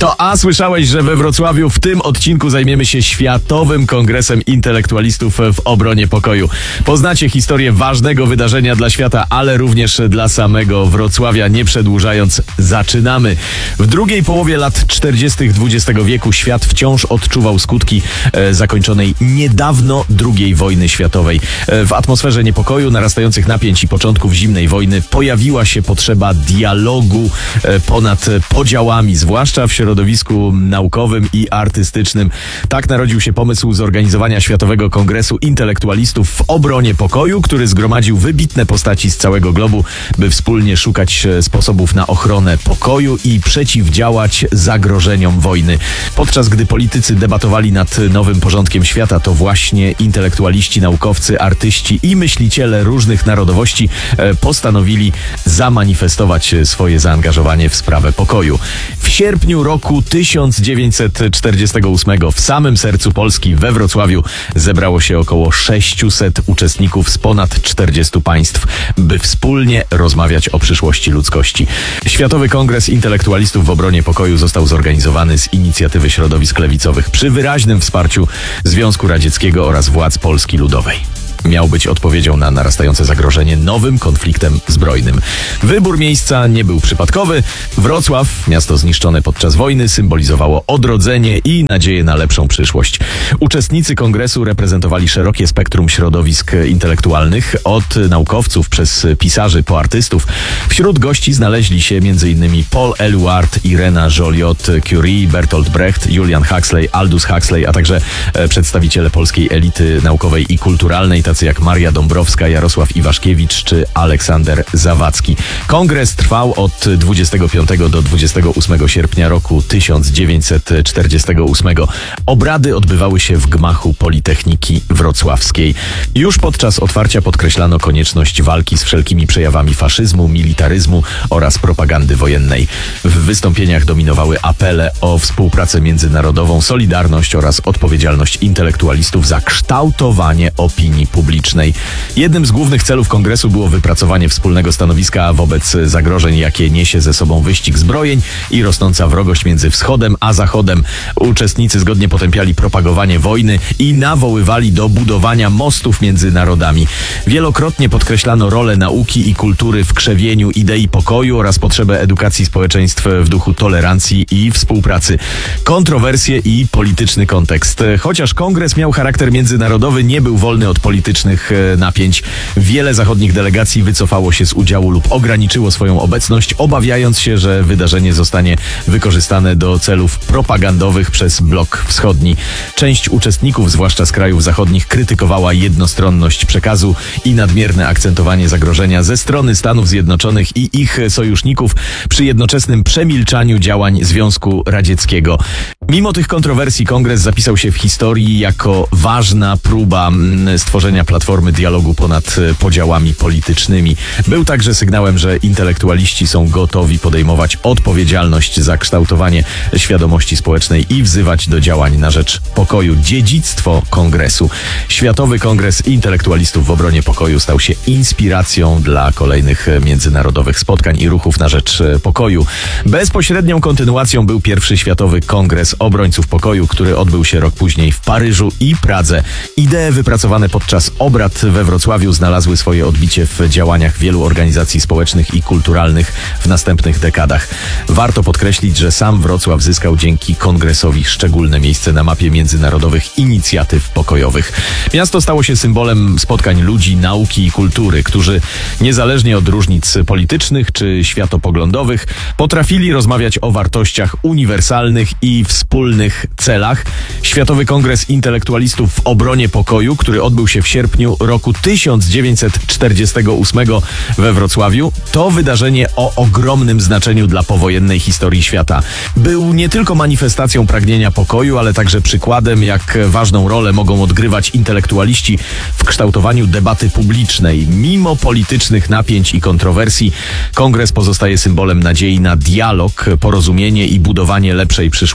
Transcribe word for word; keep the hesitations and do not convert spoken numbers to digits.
No a słyszałeś, że we Wrocławiu w tym odcinku zajmiemy się Światowym Kongresem Intelektualistów w obronie pokoju. Poznacie historię ważnego wydarzenia dla świata, ale również dla samego Wrocławia. Nie przedłużając, zaczynamy. W drugiej połowie lat czterdziestych dwudziestego wieku świat wciąż odczuwał skutki e, zakończonej niedawno drugiej wojny światowej. E, w atmosferze niepokoju, narastających napięć i początków zimnej wojny pojawiła się potrzeba dialogu e, ponad podziałami, zwłaszcza w środowisku naukowym i artystycznym. Tak narodził się pomysł zorganizowania Światowego Kongresu Intelektualistów w obronie pokoju, który zgromadził wybitne postaci z całego globu, by wspólnie szukać sposobów na ochronę pokoju i przeciwdziałać zagrożeniom wojny. Podczas gdy politycy debatowali nad nowym porządkiem świata, to właśnie intelektualiści, naukowcy, artyści i myśliciele różnych narodowości postanowili zamanifestować swoje zaangażowanie w sprawę pokoju. W sierpniu roku tysiąc dziewięćset czterdziestego ósmego w samym sercu Polski, we Wrocławiu, zebrało się około sześciuset uczestników z ponad czterdziestu państw, by wspólnie rozmawiać o przyszłości ludzkości. Światowy Kongres Intelektualistów w obronie pokoju został zorganizowany z inicjatywy środowisk lewicowych przy wyraźnym wsparciu Związku Radzieckiego oraz władz Polski Ludowej. Miał być odpowiedzią na narastające zagrożenie nowym konfliktem zbrojnym. Wybór miejsca nie był przypadkowy. Wrocław, miasto zniszczone podczas wojny, symbolizowało odrodzenie i nadzieję na lepszą przyszłość. Uczestnicy kongresu reprezentowali szerokie spektrum środowisk intelektualnych, od naukowców przez pisarzy po artystów. Wśród gości znaleźli się m.in. Paul Eluard, Irena Joliot-Curie, Bertolt Brecht, Julian Huxley, Aldous Huxley, a także przedstawiciele polskiej elity naukowej i kulturalnej, tacy jak Maria Dąbrowska, Jarosław Iwaszkiewicz czy Aleksander Zawadzki. Kongres trwał od dwudziestego piątego do dwudziestego ósmego sierpnia roku tysiąc dziewięćset czterdziestego ósmego. Obrady odbywały się w gmachu Politechniki Wrocławskiej. Już podczas otwarcia podkreślano konieczność walki z wszelkimi przejawami faszyzmu, militaryzmu oraz propagandy wojennej. W wystąpieniach dominowały apele o współpracę międzynarodową, solidarność oraz odpowiedzialność intelektualistów za kształtowanie opinii publicznej. Jednym z głównych celów kongresu było wypracowanie wspólnego stanowiska wobec zagrożeń, jakie niesie ze sobą wyścig zbrojeń i rosnąca wrogość między Wschodem a Zachodem. Uczestnicy zgodnie potępiali propagowanie wojny i nawoływali do budowania mostów między narodami. Wielokrotnie podkreślano rolę nauki i kultury w krzewieniu idei pokoju oraz potrzebę edukacji społeczeństw w duchu tolerancji i współpracy. Kontrowersje i polityczny kontekst. Chociaż kongres miał charakter międzynarodowy, nie był wolny od politycznych napięć. Wiele zachodnich delegacji wycofało się z udziału lub ograniczyło swoją obecność, obawiając się, że wydarzenie zostanie wykorzystane do celów propagandowych przez blok wschodni. Część uczestników, zwłaszcza z krajów zachodnich, krytykowała jednostronność przekazu i nadmierne akcentowanie zagrożenia ze strony Stanów Zjednoczonych i ich sojuszników przy jednoczesnym przemilczaniu działań Związku Radzieckiego. Mimo tych kontrowersji kongres zapisał się w historii jako ważna próba stworzenia platformy dialogu ponad podziałami politycznymi. Był także sygnałem, że intelektualiści są gotowi podejmować odpowiedzialność za kształtowanie świadomości społecznej i wzywać do działań na rzecz pokoju. Dziedzictwo kongresu. Światowy Kongres Intelektualistów w obronie pokoju stał się inspiracją dla kolejnych międzynarodowych spotkań i ruchów na rzecz pokoju. Bezpośrednią kontynuacją był pierwszy Światowy Kongres Obrońców Pokoju, który odbył się rok później w Paryżu i Pradze. Idee wypracowane podczas obrad we Wrocławiu znalazły swoje odbicie w działaniach wielu organizacji społecznych i kulturalnych w następnych dekadach. Warto podkreślić, że sam Wrocław zyskał dzięki kongresowi szczególne miejsce na mapie międzynarodowych inicjatyw pokojowych. Miasto stało się symbolem spotkań ludzi, nauki i kultury, którzy niezależnie od różnic politycznych czy światopoglądowych potrafili rozmawiać o wartościach uniwersalnych i wspólnych celach. Światowy Kongres Intelektualistów w obronie pokoju, który odbył się w sierpniu roku tysiąc dziewięćset czterdziestego ósmego we Wrocławiu, to wydarzenie o ogromnym znaczeniu dla powojennej historii świata. Był nie tylko manifestacją pragnienia pokoju, ale także przykładem, jak ważną rolę mogą odgrywać intelektualiści w kształtowaniu debaty publicznej. Mimo politycznych napięć i kontrowersji, kongres pozostaje symbolem nadziei na dialog, porozumienie i budowanie lepszej przyszłości